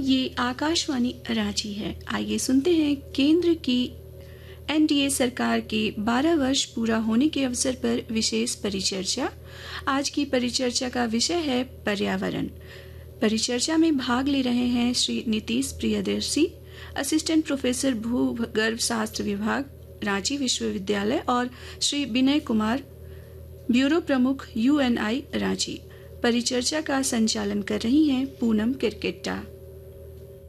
ये आकाशवाणी रांची है। आइए सुनते हैं केंद्र की एनडीए सरकार के 12 वर्ष पूरा होने के अवसर पर विशेष परिचर्चा। आज की परिचर्चा का विषय है पर्यावरण। परिचर्चा में भाग ले रहे हैं श्री नीतीश प्रियदर्शी, असिस्टेंट प्रोफेसर भूगर्भ शास्त्र विभाग, रांची विश्वविद्यालय, और श्री विनय कुमार, ब्यूरो प्रमुख यूएनआई रांची। परिचर्चा का संचालन कर रही हैं पूनम किरकिट्टा।